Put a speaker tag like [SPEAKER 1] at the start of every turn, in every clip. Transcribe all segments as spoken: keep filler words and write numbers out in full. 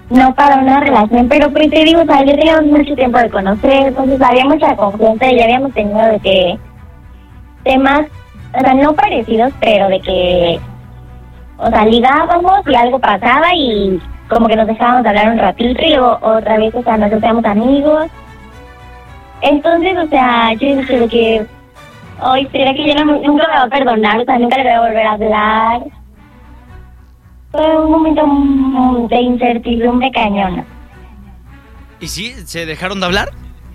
[SPEAKER 1] no para una relación, pero pues te digo, o sea, ya teníamos mucho tiempo de conocer, entonces había mucha confianza y ya habíamos tenido de que temas, o sea, no parecidos, pero de que, o sea, ligábamos y algo pasaba y como que nos dejábamos de hablar un ratito y luego otra vez, o sea, nos hacíamos amigos. Entonces, o sea, yo dije de que, ay, ¿será que yo no, nunca me va a perdonar? O sea, nunca le voy a volver a hablar. Fue un momento de incertidumbre cañona.
[SPEAKER 2] ¿Y sí? ¿Se dejaron de hablar?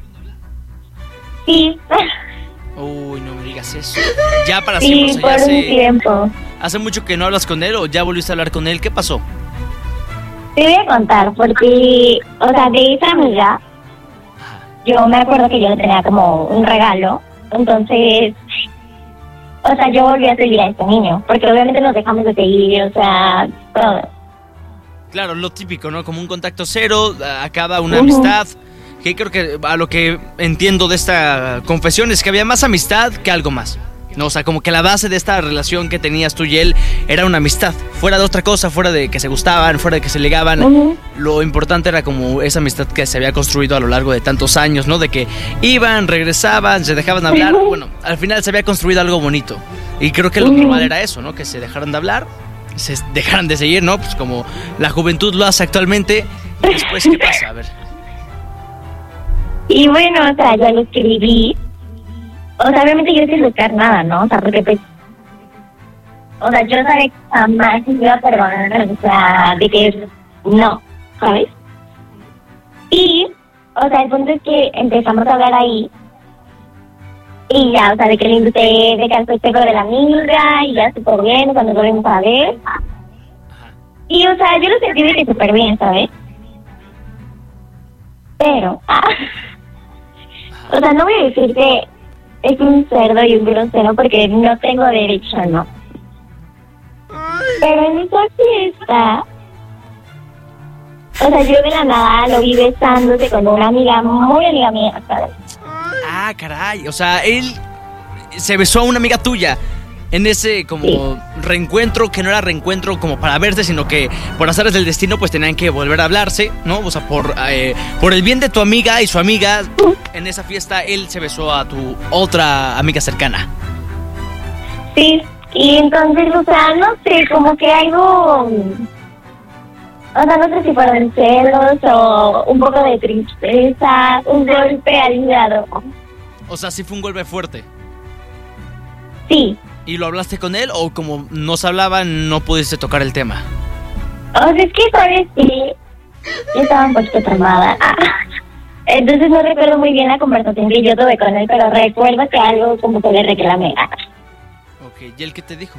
[SPEAKER 1] Sí.
[SPEAKER 2] Uy, no me digas eso. Ya para
[SPEAKER 1] sí,
[SPEAKER 2] siempre, o sea,
[SPEAKER 1] por
[SPEAKER 2] ya
[SPEAKER 1] un
[SPEAKER 2] hace,
[SPEAKER 1] tiempo.
[SPEAKER 2] ¿Hace mucho que no hablas con él o ya volviste a hablar con él? ¿Qué pasó?
[SPEAKER 1] Te voy a contar, porque, o sea, de esa amiga, yo me acuerdo que yo le tenía como un regalo, entonces, o sea, yo volví a seguir a este niño, porque obviamente nos dejamos de seguir, o sea, todo.
[SPEAKER 2] Claro, lo típico, ¿no? Como un contacto cero, acaba una
[SPEAKER 1] Uh-huh.
[SPEAKER 2] amistad, que creo que a lo que entiendo de esta confesión es que había más amistad que algo más. No, o sea, como que la base de esta relación que tenías tú y él era una amistad. Fuera de otra cosa, fuera de que se gustaban, fuera de que se ligaban.
[SPEAKER 1] Uh-huh.
[SPEAKER 2] Lo importante era como esa amistad que se había construido a lo largo de tantos años, ¿no? De que iban, regresaban, se dejaban de hablar.
[SPEAKER 1] Uh-huh.
[SPEAKER 2] Bueno, al final se había construido algo bonito. Y creo que lo
[SPEAKER 1] Uh-huh.
[SPEAKER 2] normal era eso, ¿no? Que se dejaran de hablar, se dejaran de seguir, ¿no? Pues como la juventud lo hace actualmente. Y después, ¿qué pasa? A ver.
[SPEAKER 1] Y bueno, o sea, yo lo escribí. O sea, obviamente yo sin buscar nada, ¿no? O sea, porque pues... O sea, yo sabía que jamás me iba a perdonar, o sea, de que no, ¿sabes? Y, o sea, el punto es que empezamos a hablar ahí. Y ya, o sea, de que le invité de que al festejo de la amiga, y ya súper bien, cuando nos volvimos a ver. Y, o sea, yo lo sentí de que súper bien, ¿sabes? Pero, ah, o sea, no voy a decir que es un cerdo y un grosero porque no tengo derecho, ¿no? Pero en esa fiesta, o sea, yo de la nada lo vi besándose con una amiga, muy amiga mía, ¿sabes?
[SPEAKER 2] Ah, caray, o sea, él se besó a una amiga tuya en ese como
[SPEAKER 1] Sí.
[SPEAKER 2] reencuentro que no era reencuentro como para verse, sino que por azares del destino pues tenían que volver a hablarse, ¿no? O sea, por, eh, por el bien de tu amiga y su amiga, en esa fiesta él se besó a tu otra amiga cercana.
[SPEAKER 1] Sí, y entonces, o sea, no sé, como que algo... O sea, no sé si fueron celos o un poco de tristeza, un golpe al hígado.
[SPEAKER 2] O sea, sí fue un golpe fuerte.
[SPEAKER 1] Sí.
[SPEAKER 2] ¿Y lo hablaste con él o como no se hablaban no pudiste tocar el tema?
[SPEAKER 1] O sea, es que, ¿sabes qué? Yo estaba un poquito traumada. Ah. Entonces no recuerdo muy bien la conversación que yo tuve con él, pero recuerdo que algo como que le reclamé. Ah.
[SPEAKER 2] Ok, ¿y él qué te dijo?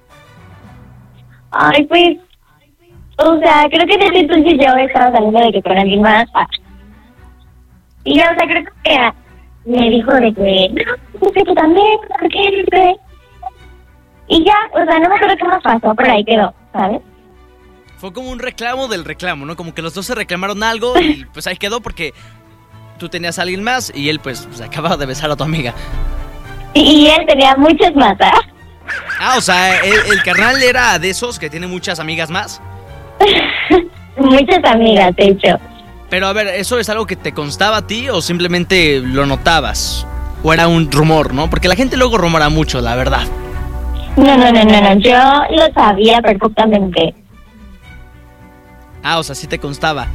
[SPEAKER 1] Ay, pues... O sea, creo que desde entonces yo estaba saliendo de que con alguien más. Ah. Y ya, o sea, creo que me dijo de que... No, sé que también, ¿por qué? Y ya, o sea, no me acuerdo qué más pasó, pero ahí quedó, ¿sabes?
[SPEAKER 2] Fue como un reclamo del reclamo, ¿no? Como que los dos se reclamaron algo y pues ahí quedó porque tú tenías a alguien más y él pues, pues acababa de besar a tu amiga.
[SPEAKER 1] Y él tenía muchas más, ¿ah?
[SPEAKER 2] Ah, o sea, el, el carnal era de esos que tiene muchas amigas más.
[SPEAKER 1] Muchas amigas, de hecho.
[SPEAKER 2] Pero a ver, ¿eso es algo que te constaba a ti o simplemente lo notabas? ¿O era un rumor, no? Porque la gente luego rumora mucho, la verdad.
[SPEAKER 1] No, no, no, no, no, yo lo sabía perfectamente.
[SPEAKER 2] Ah, o sea, sí te constaba.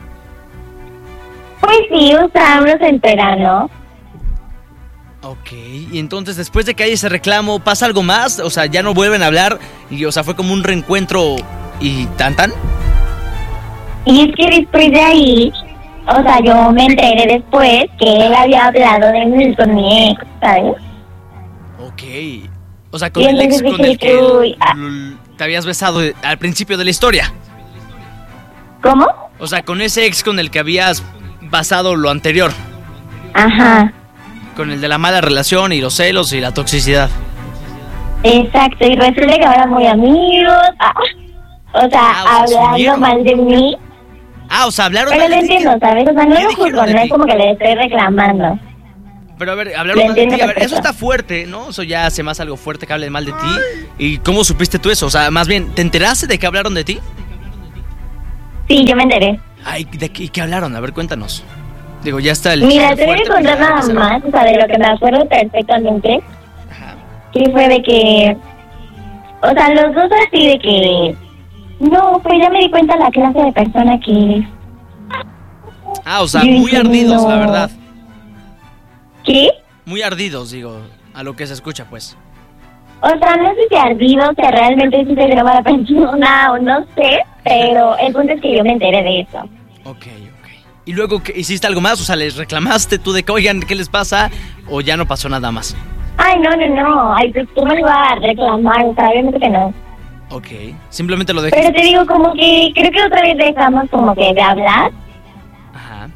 [SPEAKER 1] Pues sí, o sea, uno se entera, ¿no?
[SPEAKER 2] Ok, y entonces después de que hay ese reclamo, ¿pasa algo más? O sea, ¿ya no vuelven a hablar? Y, o sea, ¿fue como un reencuentro y tan tan?
[SPEAKER 1] Y es que después de ahí, o sea, yo me enteré después que él había hablado de mí con mi ex, ¿sabes?
[SPEAKER 2] Ok. O sea, con
[SPEAKER 1] Y
[SPEAKER 2] el ex
[SPEAKER 1] entonces
[SPEAKER 2] con el
[SPEAKER 1] dije,
[SPEAKER 2] que
[SPEAKER 1] uy, ah.
[SPEAKER 2] l- te habías besado al principio de la historia.
[SPEAKER 1] ¿Cómo?
[SPEAKER 2] O sea, con ese ex con el que habías basado lo anterior.
[SPEAKER 1] Ajá,
[SPEAKER 2] Con el de la mala relación y los celos y la toxicidad.
[SPEAKER 1] exacto, y resulta que ahora muy amigos, ah, o sea,
[SPEAKER 2] Ah, o sea, se
[SPEAKER 1] hablando
[SPEAKER 2] unieron.
[SPEAKER 1] mal de mí,
[SPEAKER 2] Ah, o sea, hablaron
[SPEAKER 1] pero
[SPEAKER 2] mal
[SPEAKER 1] lo
[SPEAKER 2] de ti.
[SPEAKER 1] entiendo, ¿sabes? O sea, no
[SPEAKER 2] ¿Qué
[SPEAKER 1] lo
[SPEAKER 2] dijeron
[SPEAKER 1] juzgo,
[SPEAKER 2] de
[SPEAKER 1] no
[SPEAKER 2] ti?
[SPEAKER 1] es como que le estoy reclamando.
[SPEAKER 2] Pero a ver, hablaron
[SPEAKER 1] Lo
[SPEAKER 2] mal de
[SPEAKER 1] entiendo
[SPEAKER 2] ti. A ver,
[SPEAKER 1] perfecto.
[SPEAKER 2] eso está fuerte, ¿no? Eso ya hace más algo fuerte que hablen mal de ti. ¿Y cómo supiste tú eso? O sea, más bien, ¿te enteraste de que hablaron de ti?
[SPEAKER 1] Sí, yo me enteré.
[SPEAKER 2] Ay, ¿de qué, qué hablaron? A ver, cuéntanos. Digo, ya está el...
[SPEAKER 1] Mira, te voy a contar nada más, o sea, de lo que me acuerdo perfectamente. Ajá. Que fue de que... O sea, los dos así de que... No, pues ya me di cuenta la clase de persona que es.
[SPEAKER 2] Ah, o sea, muy dije, ardidos, no. La verdad.
[SPEAKER 1] ¿Qué?
[SPEAKER 2] Muy ardidos, digo, a lo que se escucha, pues.
[SPEAKER 1] O sea, no sé si ardidos, que realmente sí se graba la persona o no sé, pero el punto es que yo me enteré de eso.
[SPEAKER 2] Ok, ok. ¿Y luego qué, hiciste algo más? O sea, ¿les reclamaste tú de que, oigan, qué les pasa? ¿O ya no pasó nada más?
[SPEAKER 1] Ay, no, no, no. Ay, pues tú me ibas a reclamar, o sea, obviamente que no.
[SPEAKER 2] Ok, simplemente lo dejas.
[SPEAKER 1] Pero te digo, como que creo que otra vez dejamos como que de hablar.
[SPEAKER 2] Ajá.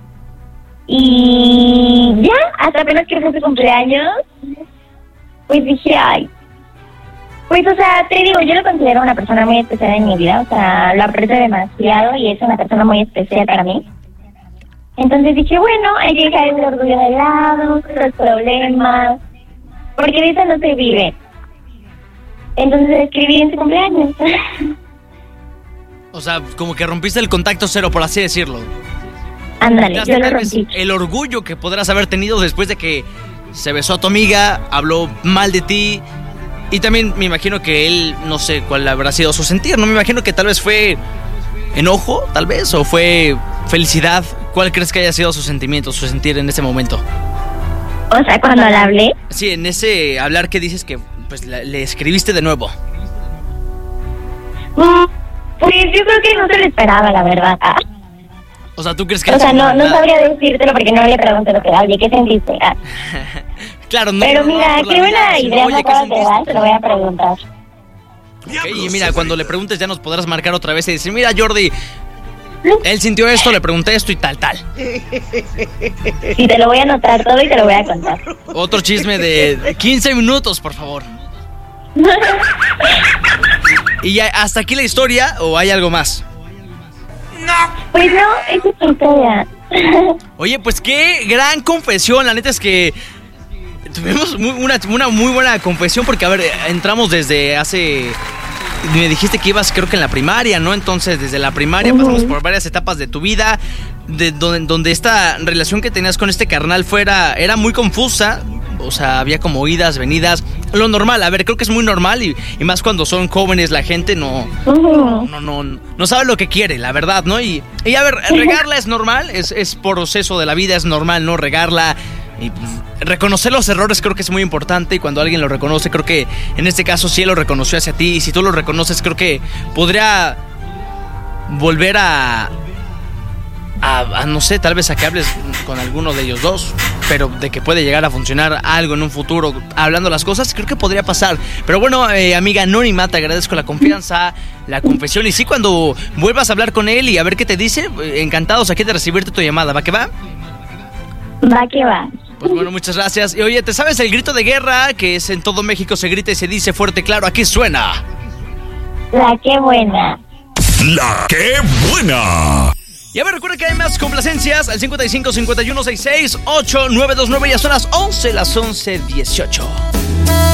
[SPEAKER 1] Y ya, hasta apenas que fue su cumpleaños, pues dije, ay. Pues, o sea, te digo, yo lo considero una persona muy especial en mi vida. O sea, lo aprecio demasiado y es una persona muy especial para mí. Entonces dije, bueno, hay que dejar el orgullo de lado, los problemas, porque de eso no se vive. Entonces escribí en su cumpleaños.
[SPEAKER 2] O sea, como que rompiste el contacto cero, por así decirlo.
[SPEAKER 1] Ándale, yo lo rompí.
[SPEAKER 2] El orgullo que podrás haber tenido después de que se besó a tu amiga, habló mal de ti. Y también me imagino que él, no sé cuál habrá sido su sentir, ¿no? Me imagino que tal vez fue enojo, tal vez, o fue felicidad. ¿Cuál crees que haya sido su sentimiento, su sentir en ese momento?
[SPEAKER 1] O sea, cuando le hablé.
[SPEAKER 2] Sí, en ese hablar que dices que pues le, le escribiste de nuevo.
[SPEAKER 1] Mm, pues yo creo que no se lo esperaba, la verdad. Ah.
[SPEAKER 2] O sea, ¿tú crees que...?
[SPEAKER 1] O sea, no, no sabría decírtelo porque no le pregunté lo que oye, ¿qué sentiste? Ah.
[SPEAKER 2] Claro, no.
[SPEAKER 1] Pero mira,
[SPEAKER 2] no, no,
[SPEAKER 1] qué buena idea me acabas de dar, te lo voy a preguntar.
[SPEAKER 2] Okay, y mira, cuando le preguntes ya nos podrás marcar otra vez y decir, mira, Jordi, él sintió esto, le pregunté esto y tal, tal.
[SPEAKER 1] Sí, te lo voy a anotar todo y te lo voy a contar.
[SPEAKER 2] Otro chisme de quince minutos, por favor. ¿Y ya, hasta aquí la historia o hay algo más?
[SPEAKER 1] Pues no, esa es tu historia.
[SPEAKER 2] Oye, pues qué gran confesión, la neta es que tuvimos muy, una, una muy buena confesión porque, a ver, entramos desde hace... Me dijiste que ibas, creo que en la primaria, ¿no? Entonces, desde la primaria uh-huh. pasamos por varias etapas de tu vida, de donde, donde esta relación que tenías con este carnal fuera, era muy confusa. O sea, había como idas, venidas, lo normal. A ver, creo que es muy normal y, y más cuando son jóvenes la gente no, uh-huh. no, no, no, no sabe lo que quiere, la verdad, ¿no? Y, y a ver, regarla es normal, es, es proceso de la vida, es normal, ¿no? Regarla. Y pues, reconocer los errores creo que es muy importante y cuando alguien lo reconoce, creo que en este caso sí él lo reconoció hacia ti y si tú lo reconoces creo que podría volver a, a, a no sé, tal vez a que hables con alguno de ellos dos, pero de que puede llegar a funcionar algo en un futuro hablando las cosas, creo que podría pasar. Pero bueno, eh, amiga anónima, te agradezco la confianza, la confesión y sí, cuando vuelvas a hablar con él y a ver qué te dice, encantados aquí de recibirte tu llamada, ¿va que va?
[SPEAKER 1] Va que va.
[SPEAKER 2] Pues bueno, muchas gracias. Y oye, ¿te sabes el grito de guerra? Que es en todo México se grita y se dice fuerte, claro, aquí suena.
[SPEAKER 1] La que buena.
[SPEAKER 3] La que buena.
[SPEAKER 2] Y a ver, recuerda que hay más complacencias al cincuenta y cinco, cincuenta y uno, sesenta y seis, ocho nueve dos nueve. Ya son las once, las once dieciocho.